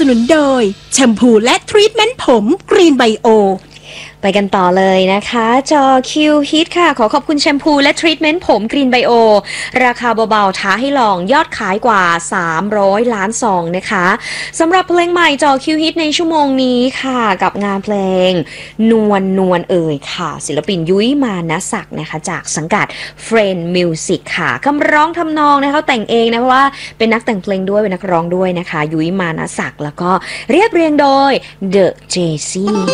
นุนโดยแชมพูและทรีทเมนต์ผมกรีนไบโอไปกันต่อเลยนะคะจอคิวฮิตค่ะขอขอบคุณแชมพูและทรีทเมนต์ผมกรีนไบโอราคาเบาๆท้าให้ลองยอดขายกว่า300ล้านซองนะคะสำหรับเพลงใหม่จอคิวฮิตในชั่วโมงนี้ค่ะกับงานเพลงนวลเอ่ยค่ะศิลปินยุ้ยมานะศักดิ์นะคะจากสังกัด Friend Music ค่ะคำร้องทำนองนะคะเขาแต่งเองนะเพราะว่าเป็นนักแต่งเพลงด้วยเป็นนักร้องด้วยนะคะยุ้ยมานะศักดิ์แล้วก็เรียบเรียงโดย The JC